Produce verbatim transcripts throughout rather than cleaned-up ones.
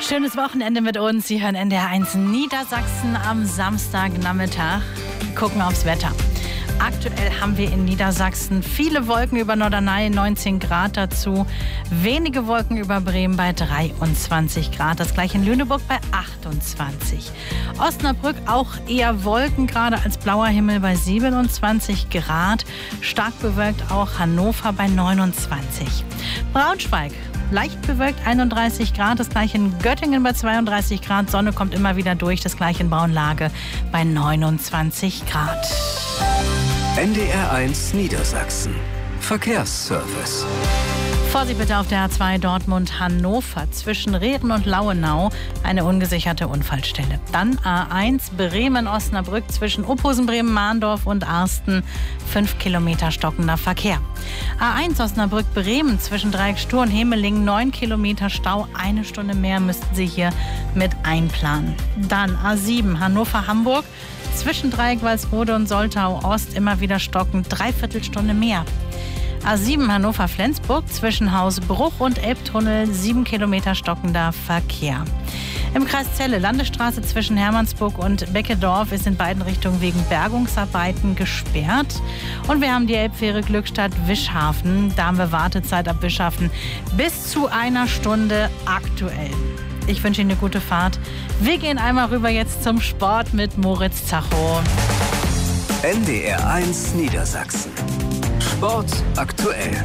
Schönes Wochenende mit uns. Sie hören N D R eins Niedersachsen am Samstagnachmittag. Gucken aufs Wetter. Aktuell haben wir in Niedersachsen viele Wolken über Norderney, neunzehn Grad dazu. Wenige Wolken über Bremen bei dreiundzwanzig Grad. Das gleiche in Lüneburg bei achtundzwanzig. Osnabrück auch eher Wolken, gerade als blauer Himmel bei siebenundzwanzig Grad. Stark bewölkt auch Hannover bei neunundzwanzig. Braunschweig leicht bewölkt, einunddreißig Grad. Das gleiche in Göttingen bei zweiunddreißig Grad. Sonne kommt immer wieder durch. Das gleiche in Braunlage bei neunundzwanzig Grad. N D R eins Niedersachsen. Verkehrsservice. Vorsicht bitte auf der A zwei Dortmund-Hannover zwischen Rehren und Lauenau eine ungesicherte Unfallstelle. Dann A eins Bremen-Osnabrück zwischen Uphusen, Bremen-Mahndorf und Arsten. Fünf Kilometer stockender Verkehr. A eins Osnabrück-Bremen zwischen Dreieck Stur und Hemelingen. Neun Kilometer Stau. Eine Stunde mehr müssten Sie hier mit einplanen. Dann A sieben Hannover-Hamburg zwischen Dreieck Walsrode und Soltau-Ost immer wieder stockend. Dreiviertel Stunde mehr. A sieben Hannover-Flensburg zwischen Hausbruch und Elbtunnel, sieben Kilometer stockender Verkehr. Im Kreis Celle, Landesstraße zwischen Hermannsburg und Beckedorf ist in beiden Richtungen wegen Bergungsarbeiten gesperrt. Und wir haben die Elbfähre Glückstadt-Wischhafen. Da haben wir Wartezeit ab Wischhafen bis zu einer Stunde aktuell. Ich wünsche Ihnen eine gute Fahrt. Wir gehen einmal rüber jetzt zum Sport mit Moritz Zacho. N D R eins Niedersachsen. Sport aktuell.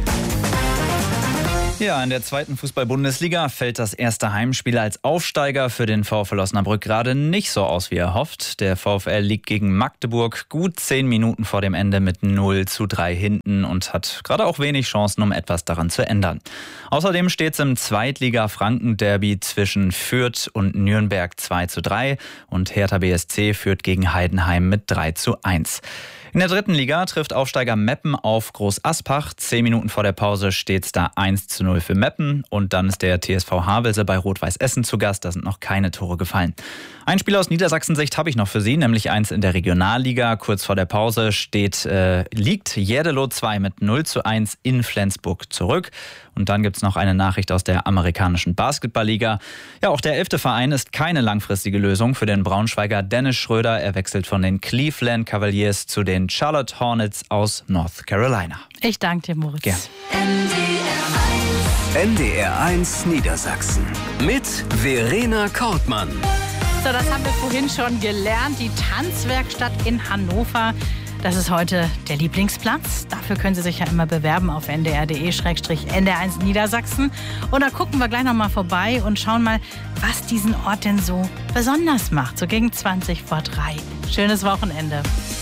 Ja, in der zweiten Fußball-Bundesliga fällt das erste Heimspiel als Aufsteiger für den VfL Osnabrück gerade nicht so aus, wie er hofft. Der VfL liegt gegen Magdeburg gut zehn Minuten vor dem Ende mit null zu drei hinten und hat gerade auch wenig Chancen, um etwas daran zu ändern. Außerdem steht es im Zweitliga-Franken-Derby zwischen Fürth und Nürnberg zwei zu drei und Hertha B S C führt gegen Heidenheim mit drei zu eins. In der dritten Liga trifft Aufsteiger Meppen auf Groß Aspach. Zehn Minuten vor der Pause steht es da eins zu null für Meppen. Und dann ist der T S V Havelse bei Rot-Weiß Essen zu Gast. Da sind noch keine Tore gefallen. Ein Spiel aus Niedersachsen-Sicht habe ich noch für Sie, nämlich eins in der Regionalliga. Kurz vor der Pause steht, äh, liegt Jerdeloh zwei mit null zu eins in Flensburg zurück. Und dann gibt es noch eine Nachricht aus der amerikanischen Basketballliga. Ja, auch der elfte Verein ist keine langfristige Lösung für den Braunschweiger Dennis Schröder. Er wechselt von den Cleveland Cavaliers zu den Charlotte Hornets aus North Carolina. Ich danke dir, Moritz. Gern. N D R eins Niedersachsen. Mit Verena Kortmann. So, das haben wir vorhin schon gelernt. Die Tanzwerkstatt in Hannover. Das ist heute der Lieblingsplatz. Dafür können Sie sich ja immer bewerben auf n d r punkt d e slash n d r eins Niedersachsen. Und da gucken wir gleich noch mal vorbei und schauen mal, was diesen Ort denn so besonders macht. So gegen zwanzig vor drei. Schönes Wochenende.